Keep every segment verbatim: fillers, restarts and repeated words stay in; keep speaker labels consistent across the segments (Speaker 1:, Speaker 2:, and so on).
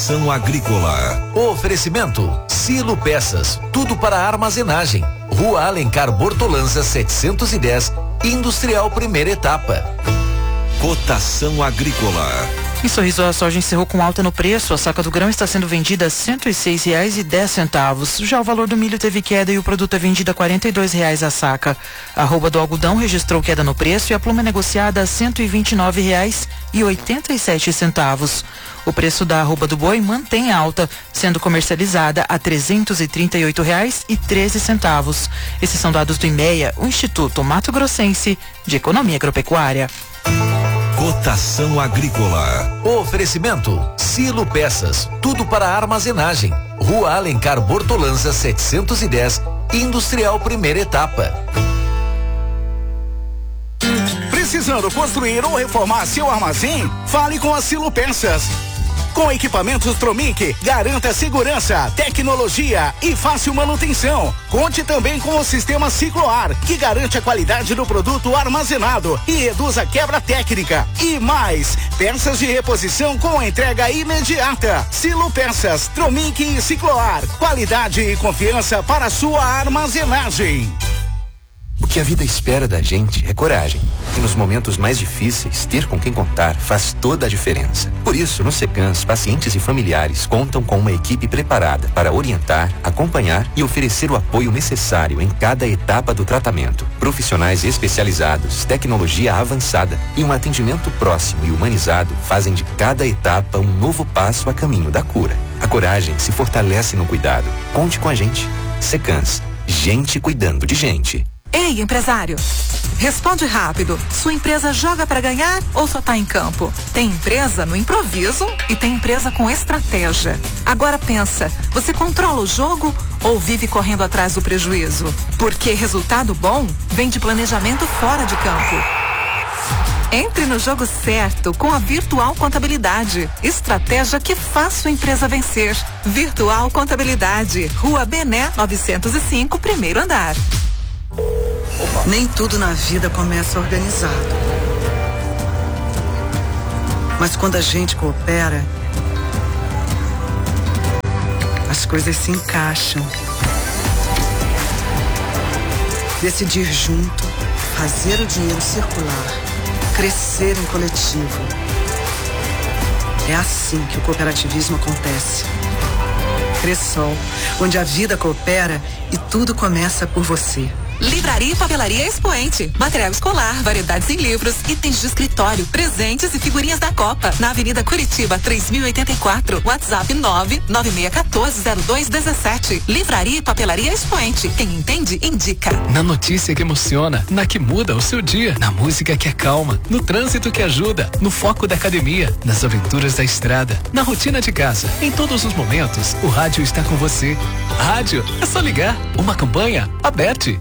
Speaker 1: São Agrícola.
Speaker 2: Oferecimento Silo Peças, tudo para armazenagem. Rua Alencar Bortolanza setecentos e dez, Industrial Primeira Etapa.
Speaker 1: Cotação Agrícola.
Speaker 3: Em Sorriso, a soja encerrou com alta no preço. A saca do grão está sendo vendida a cento e seis reais e dez centavos. Já o valor do milho teve queda e o produto é vendido a quarenta e dois reais a saca. A arroba do algodão registrou queda no preço e a pluma é negociada a cento e vinte e nove reais e oitenta e sete centavos. O preço da arroba do boi mantém alta, sendo comercializada a trezentos e trinta e oito reais e treze centavos. Esses são dados do IMEA, o Instituto Mato Grossense de Economia Agropecuária.
Speaker 1: Cotação Agrícola.
Speaker 2: Oferecimento Silo Peças, tudo para armazenagem. Rua Alencar Bortolanza setecentos e dez, Industrial Primeira Etapa.
Speaker 4: Precisando construir ou reformar seu armazém? Fale com a Silo Peças. Com equipamentos Tromic, garanta segurança, tecnologia e fácil manutenção. Conte também com o sistema Cicloar, que garante a qualidade do produto armazenado e reduz a quebra técnica. E mais, peças de reposição com entrega imediata. Silo Peças, Tromic e Cicloar. Qualidade e confiança para sua armazenagem.
Speaker 5: O que a vida espera da gente é coragem. E nos momentos mais difíceis, ter com quem contar faz toda a diferença. Por isso, no Secans, pacientes e familiares contam com uma equipe preparada para orientar, acompanhar e oferecer o apoio necessário em cada etapa do tratamento. Profissionais especializados, tecnologia avançada e um atendimento próximo e humanizado fazem de cada etapa um novo passo a caminho da cura. A coragem se fortalece no cuidado. Conte com a gente. Secans, gente cuidando de gente.
Speaker 6: Ei, empresário, responde rápido. Sua empresa joga para ganhar ou só tá em campo? Tem empresa no improviso e tem empresa com estratégia. Agora pensa, você controla o jogo ou vive correndo atrás do prejuízo? Porque resultado bom vem de planejamento fora de campo. Entre no jogo certo com a Virtual Contabilidade. Estratégia que faz sua empresa vencer. Virtual Contabilidade, Rua Bené novecentos e cinco, primeiro andar.
Speaker 7: Nem tudo na vida começa organizado. Mas quando a gente coopera, as coisas se encaixam. Decidir junto, fazer o dinheiro circular, crescer em coletivo. É assim que o cooperativismo acontece. Cressol, onde a vida coopera e tudo começa por você.
Speaker 6: Livraria e Papelaria Expoente. Material escolar, variedades em livros, itens de escritório, presentes e figurinhas da Copa. Na Avenida Curitiba, três mil e oitenta e quatro. WhatsApp nove nove seis um quatro zero dois um sete. Livraria e Papelaria Expoente. Quem entende, indica.
Speaker 8: Na notícia que emociona, na que muda o seu dia, na música que acalma, no trânsito que ajuda, no foco da academia, nas aventuras da estrada, na rotina de casa. Em todos os momentos, o rádio está com você. Rádio, é só ligar. Uma campanha aberta.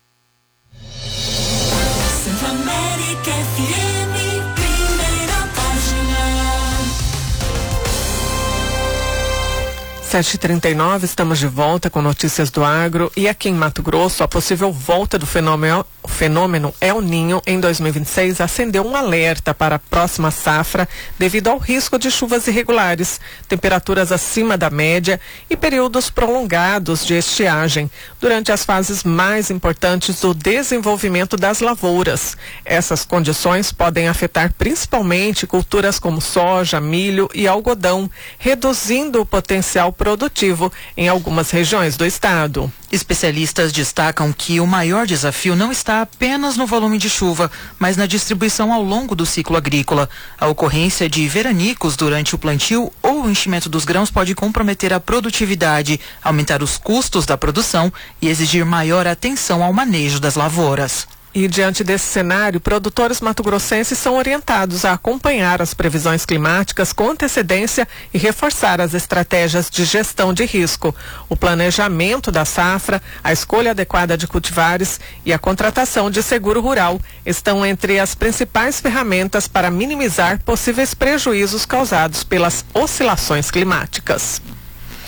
Speaker 9: sete e trinta e nove, estamos de volta com notícias do agro. E aqui em Mato Grosso, a possível volta do fenômeno, fenômeno El Niño em dois mil e vinte e seis acendeu um alerta para a próxima safra devido ao risco de chuvas irregulares, temperaturas acima da média e períodos prolongados de estiagem durante as fases mais importantes do desenvolvimento das lavouras. Essas condições podem afetar principalmente culturas como soja, milho e algodão, reduzindo o potencial produtivo em algumas regiões do estado.
Speaker 3: Especialistas destacam que o maior desafio não está apenas no volume de chuva, mas na distribuição ao longo do ciclo agrícola. A ocorrência de veranicos durante o plantio ou o enchimento dos grãos pode comprometer a produtividade, aumentar os custos da produção e exigir maior atenção ao manejo das lavouras.
Speaker 9: E diante desse cenário, produtores mato-grossenses são orientados a acompanhar as previsões climáticas com antecedência e reforçar as estratégias de gestão de risco. O planejamento da safra, a escolha adequada de cultivares e a contratação de seguro rural estão entre as principais ferramentas para minimizar possíveis prejuízos causados pelas oscilações climáticas.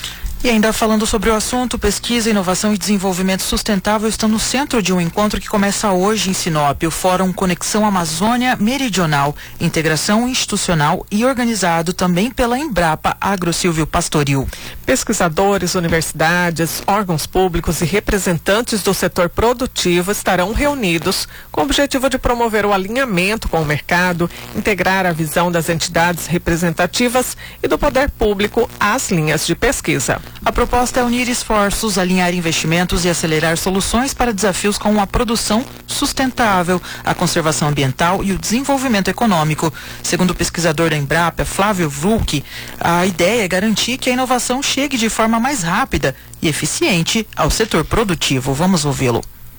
Speaker 3: E ainda falando sobre o assunto, pesquisa, inovação e desenvolvimento sustentável estão no centro de um encontro que começa hoje em Sinop, o Fórum Conexão Amazônia Meridional, integração institucional e organizado também pela Embrapa Agrosilvio Pastoril.
Speaker 9: Pesquisadores, universidades, órgãos públicos e representantes do setor produtivo estarão reunidos com o objetivo de promover o alinhamento com o mercado, integrar a visão das entidades representativas e do poder público às linhas de pesquisa.
Speaker 3: A proposta é unir esforços, alinhar investimentos e acelerar soluções para desafios como a produção sustentável, a conservação ambiental e o desenvolvimento econômico. Segundo o pesquisador da Embrapa, Flávio Vrulk, a ideia é garantir que a inovação chegue de forma mais rápida e eficiente ao setor produtivo. Vamos ouvi-lo.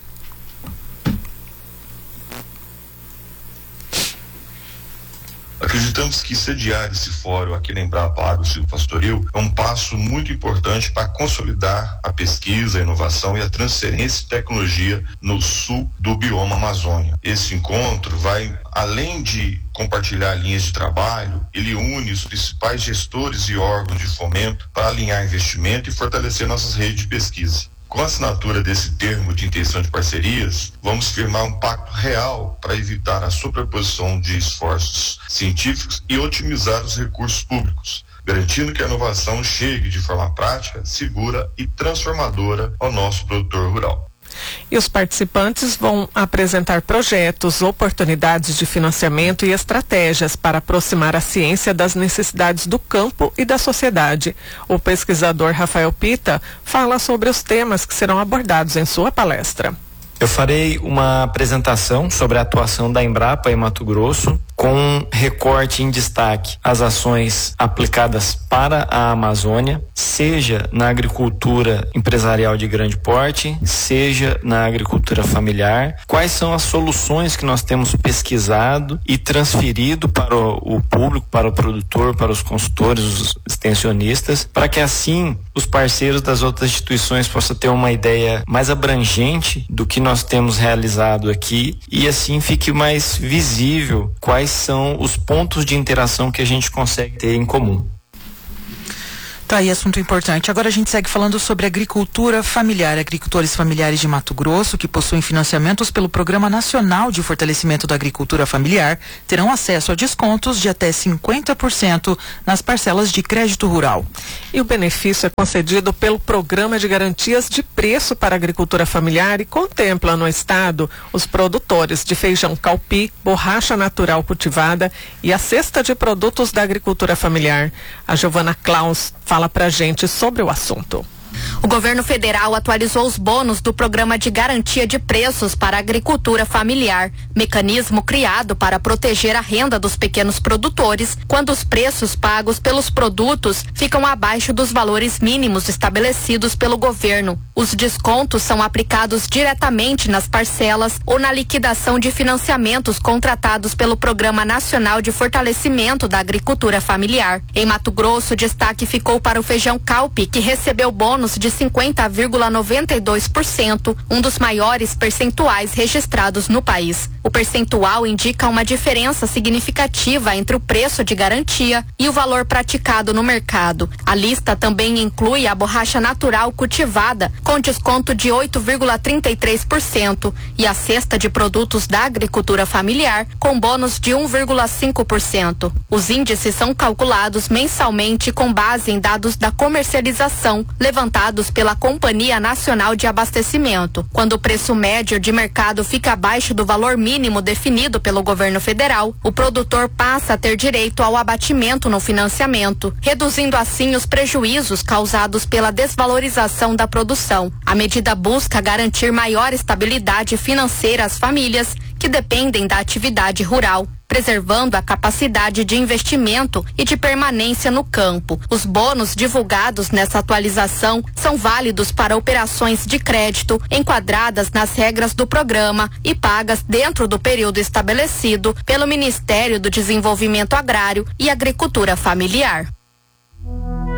Speaker 10: Acreditamos que sediar esse fórum aqui na Embrapa Agrosilvio Pastoril é um passo muito importante para consolidar a pesquisa, a inovação e a transferência de tecnologia no sul do bioma Amazônia. Esse encontro vai, além de compartilhar linhas de trabalho, ele une os principais gestores e órgãos de fomento para alinhar investimento e fortalecer nossas redes de pesquisa. Com a assinatura desse termo de intenção de parcerias, vamos firmar um pacto real para evitar a sobreposição de esforços científicos e otimizar os recursos públicos, garantindo que a inovação chegue de forma prática, segura e transformadora ao nosso produtor rural.
Speaker 9: E os participantes vão apresentar projetos, oportunidades de financiamento e estratégias para aproximar a ciência das necessidades do campo e da sociedade. O pesquisador Rafael Pita fala sobre os temas que serão abordados em sua palestra.
Speaker 11: Eu farei uma apresentação sobre a atuação da Embrapa em Mato Grosso, com recorte em destaque as ações aplicadas para a Amazônia, seja na agricultura empresarial de grande porte, seja na agricultura familiar, quais são as soluções que nós temos pesquisado e transferido para o, o público, para o produtor, para os consultores, os extensionistas, para que assim os parceiros das outras instituições possam ter uma ideia mais abrangente do que nós temos realizado aqui e assim fique mais visível quais são os pontos de interação que a gente consegue ter em comum.
Speaker 3: Tá aí, assunto importante. Agora a gente segue falando sobre agricultura familiar. Agricultores familiares de Mato Grosso, que possuem financiamentos pelo Programa Nacional de Fortalecimento da Agricultura Familiar, terão acesso a descontos de até cinquenta por cento nas parcelas de crédito rural.
Speaker 9: E o benefício é concedido pelo Programa de Garantias de Preço para a Agricultura Familiar e contempla no estado os produtores de feijão calpi, borracha natural cultivada e a cesta de produtos da agricultura familiar. A Giovana Klaus fala pra gente sobre o assunto.
Speaker 12: O governo federal atualizou os bônus do Programa de Garantia de Preços para a Agricultura Familiar, mecanismo criado para proteger a renda dos pequenos produtores quando os preços pagos pelos produtos ficam abaixo dos valores mínimos estabelecidos pelo governo. Os descontos são aplicados diretamente nas parcelas ou na liquidação de financiamentos contratados pelo Programa Nacional de Fortalecimento da Agricultura Familiar. Em Mato Grosso, destaque ficou para o feijão calpi, que recebeu bônus de cinquenta vírgula noventa e dois por cento, um dos maiores percentuais registrados no país. O percentual indica uma diferença significativa entre o preço de garantia e o valor praticado no mercado. A lista também inclui a borracha natural cultivada, com desconto de oito vírgula trinta e três por cento, e a cesta de produtos da agricultura familiar, com bônus de um vírgula cinco por cento. Os índices são calculados mensalmente com base em dados da comercialização, levantados pela Companhia Nacional de Abastecimento. Quando o preço médio de mercado fica abaixo do valor mínimo definido pelo governo federal, o produtor passa a ter direito ao abatimento no financiamento, reduzindo assim os prejuízos causados pela desvalorização da produção. A medida busca garantir maior estabilidade financeira às famílias que dependem da atividade rural, preservando a capacidade de investimento e de permanência no campo. Os bônus divulgados nessa atualização são válidos para operações de crédito enquadradas nas regras do programa e pagas dentro do período estabelecido pelo Ministério do Desenvolvimento Agrário e Agricultura Familiar.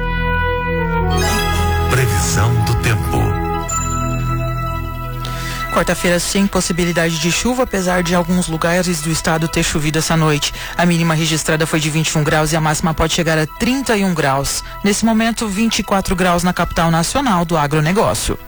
Speaker 1: Previsão do tempo.
Speaker 3: Quarta-feira sem possibilidade de chuva, apesar de alguns lugares do estado ter chovido essa noite. A mínima registrada foi de vinte e um graus e a máxima pode chegar a trinta e um graus. Nesse momento, vinte e quatro graus na capital nacional do agronegócio.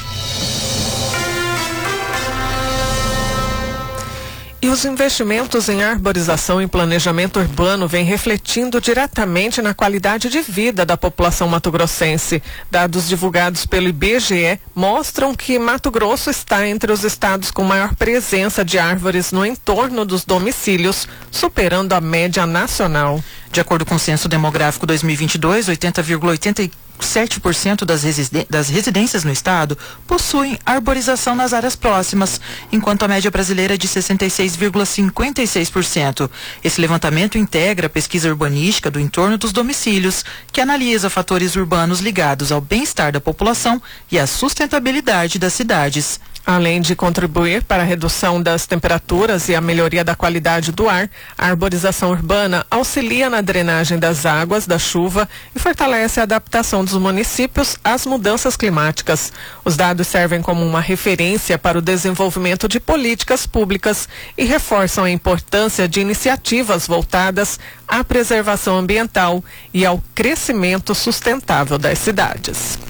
Speaker 9: E os investimentos em arborização e planejamento urbano vêm refletindo diretamente na qualidade de vida da população mato-grossense. Dados divulgados pelo I B G E mostram que Mato Grosso está entre os estados com maior presença de árvores no entorno dos domicílios, superando a média nacional.
Speaker 3: De acordo com o Censo Demográfico dois mil e vinte e dois, oitenta vírgula oitenta e sete por cento das, residen- das residências no estado possuem arborização nas áreas próximas, enquanto a média brasileira é de sessenta e seis vírgula cinquenta e seis por cento. Esse levantamento integra a pesquisa urbanística do entorno dos domicílios, que analisa fatores urbanos ligados ao bem-estar da população e à sustentabilidade das cidades.
Speaker 9: Além de contribuir para a redução das temperaturas e a melhoria da qualidade do ar, a arborização urbana auxilia na drenagem das águas da chuva e fortalece a adaptação dos municípios às mudanças climáticas. Os dados servem como uma referência para o desenvolvimento de políticas públicas e reforçam a importância de iniciativas voltadas à preservação ambiental e ao crescimento sustentável das cidades.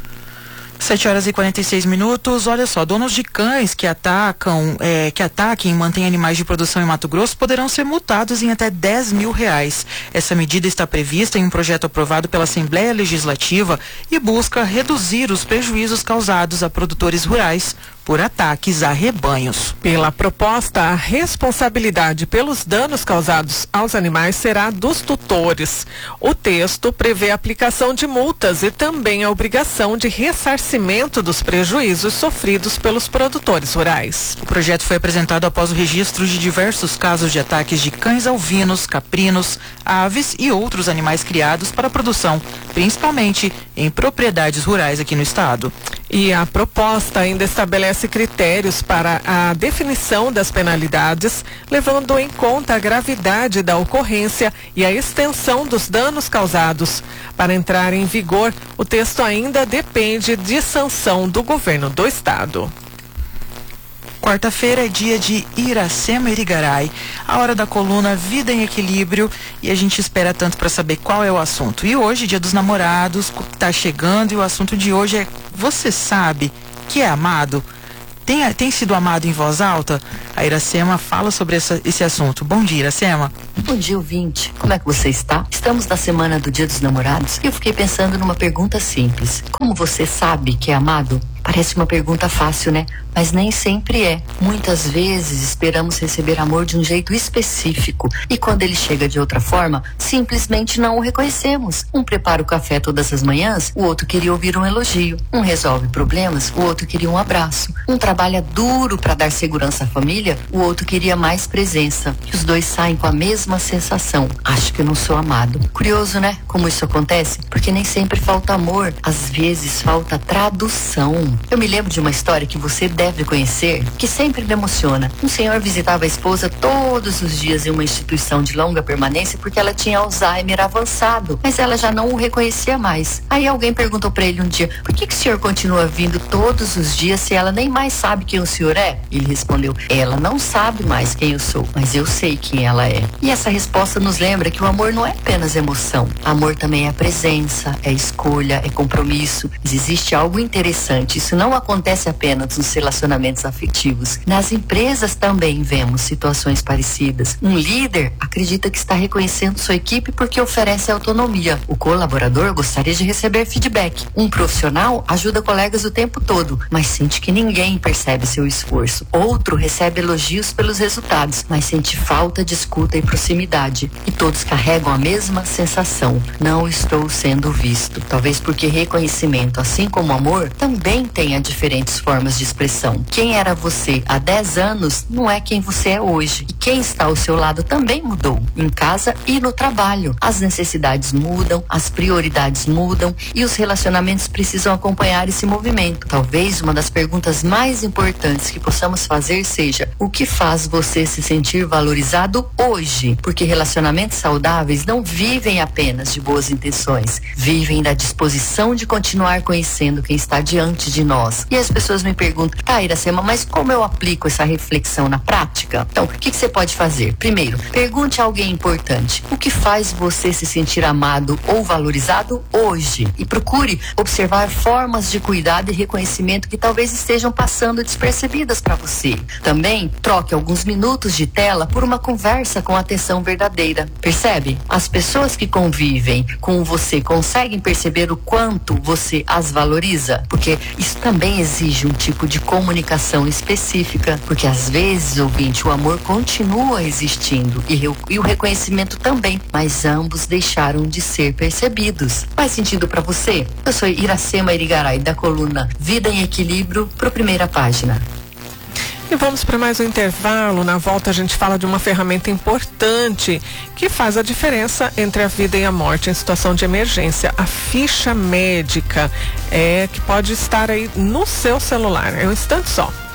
Speaker 3: sete horas e quarenta e seis minutos. Olha só, donos de cães que atacam, é, que ataquem e mantêm animais de produção em Mato Grosso poderão ser multados em até dez mil reais. Essa medida está prevista em um projeto aprovado pela Assembleia Legislativa e busca reduzir os prejuízos causados a produtores rurais por ataques a rebanhos.
Speaker 9: Pela proposta, a responsabilidade pelos danos causados aos animais será dos tutores. O texto prevê a aplicação de multas e também a obrigação de ressarcimento dos prejuízos sofridos pelos produtores rurais.
Speaker 3: O projeto foi apresentado após o registro de diversos casos de ataques de cães alvinos, caprinos, aves e outros animais criados para produção, principalmente em propriedades rurais aqui no estado.
Speaker 9: E a proposta ainda estabelece critérios para a definição das penalidades, levando em conta a gravidade da ocorrência e a extensão dos danos causados. Para entrar em vigor, o texto ainda depende de sanção do governo do estado.
Speaker 3: Quarta-feira é dia de Iracema Irigaray, a hora da coluna Vida em Equilíbrio, e a gente espera tanto para saber qual é o assunto. E hoje, dia dos namorados, tá chegando, e o assunto de hoje é: você sabe que é amado? Tem, tem sido amado em voz alta? A Iracema fala sobre essa, esse assunto. Bom dia, Iracema.
Speaker 13: Bom dia, ouvinte. Como é que você está? Estamos na semana do Dia dos Namorados e eu fiquei pensando numa pergunta simples. Como você sabe que é amado? Parece uma pergunta fácil, né? Mas nem sempre é. Muitas vezes esperamos receber amor de um jeito específico e quando ele chega de outra forma, simplesmente não o reconhecemos. Um prepara o café todas as manhãs, o outro queria ouvir um elogio. Um resolve problemas, o outro queria um abraço. Um trabalha duro para dar segurança à família, o outro queria mais presença. E os dois saem com a mesma sensação: acho que eu não sou amado. Curioso, né? Como isso acontece? Porque nem sempre falta amor, às vezes falta tradução. Eu me lembro de uma história que você deve conhecer, que sempre me emociona. Um senhor visitava a esposa todos os dias em uma instituição de longa permanência porque ela tinha Alzheimer avançado, mas ela já não o reconhecia mais. Aí alguém perguntou para ele um dia: por que, que o senhor continua vindo todos os dias se ela nem mais sabe quem o senhor é? Ele respondeu: ela não sabe mais quem eu sou, mas eu sei quem ela é. E essa resposta nos lembra que o amor não é apenas emoção. Amor também é presença, é escolha, é compromisso. Mas existe algo interessante. Isso não acontece apenas nos relacionamentos afetivos. Nas empresas também vemos situações parecidas. Um líder acredita que está reconhecendo sua equipe porque oferece autonomia. O colaborador gostaria de receber feedback. Um profissional ajuda colegas o tempo todo, mas sente que ninguém percebe seu esforço. Outro recebe elogios pelos resultados, mas sente falta de escuta e proximidade. E todos carregam a mesma sensação: não estou sendo visto. Talvez porque reconhecimento, assim como amor, também tenha diferentes formas de expressão. Quem era você há dez anos não é quem você é hoje. E quem está ao seu lado também mudou, em casa e no trabalho. As necessidades mudam, as prioridades mudam e os relacionamentos precisam acompanhar esse movimento. Talvez uma das perguntas mais importantes que possamos fazer seja: o que faz você se sentir valorizado hoje? Porque relacionamentos saudáveis não vivem apenas de boas intenções, vivem da disposição de continuar conhecendo quem está diante de de nós. E as pessoas me perguntam, tá, Iracema, mas como eu aplico essa reflexão na prática? Então, o que, que você pode fazer? Primeiro, pergunte a alguém importante, o que faz você se sentir amado ou valorizado hoje? E procure observar formas de cuidado e reconhecimento que talvez estejam passando despercebidas para você. Também, troque alguns minutos de tela por uma conversa com atenção verdadeira. Percebe? As pessoas que convivem com você conseguem perceber o quanto você as valoriza? Porque isso também exige um tipo de comunicação específica, porque às vezes, ouvinte, o amor continua existindo e, e o reconhecimento também, mas ambos deixaram de ser percebidos. Faz sentido para você? Eu sou Iracema Irigaray, da coluna Vida em Equilíbrio, pro Primeira Página.
Speaker 9: E vamos para mais um intervalo. Na volta a gente fala de uma ferramenta importante que faz a diferença entre a vida e a morte em situação de emergência. A ficha médica, é que pode estar aí no seu celular. É um instante só.